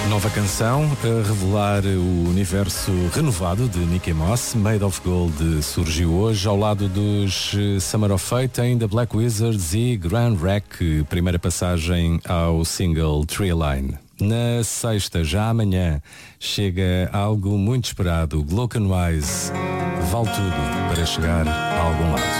Nova canção a revelar o universo renovado de Mickey Mouse. Made of Gold surgiu hoje ao lado dos Summer of Fate, ainda Black Wizards e Grand Wreck, primeira passagem ao single Treeline. Na sexta, já amanhã, chega algo muito esperado, Glockenwise. Vale tudo para chegar a algum lado.